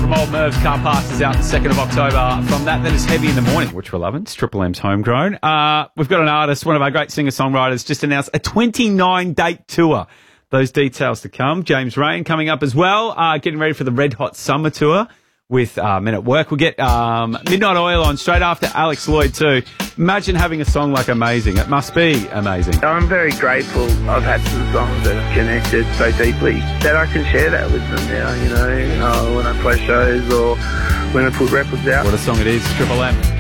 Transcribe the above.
from Old Merv's Car Parts is out the 2nd of October. From that, then it's Heavy in the Morning, which we're loving. It's Triple M's homegrown. We've got an artist, one of our great singer-songwriters, just announced a 29-date tour. Those details to come. James Rain coming up as well. Getting ready for the Red Hot Summer Tour with Men at Work. We'll get Midnight Oil on straight after Alex Lloyd too. Imagine having a song like Amazing. It must be amazing. I'm very grateful I've had some songs that have connected so deeply that I can share that with them now, when I play shows or when I put records out. What a song it is, Triple M.